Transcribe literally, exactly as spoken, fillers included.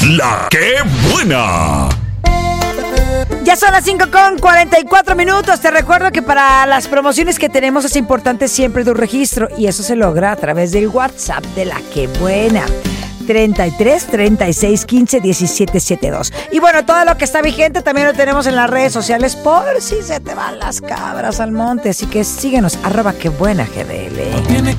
La que buena. Ya son las cinco con cuarenta y cuatro minutos. Te recuerdo que para las promociones que tenemos es importante siempre tu registro. Y eso se logra a través del WhatsApp de La Que Buena. treinta y tres, treinta y seis, quince, diecisiete, setenta y dos. Y bueno, todo lo que está vigente también lo tenemos en las redes sociales por si se te van las cabras al monte. Así que síguenos, arroba Que Buena G D L. Tiene